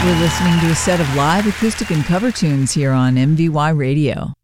We're listening to a set of live acoustic and cover tunes here on MVY Radio.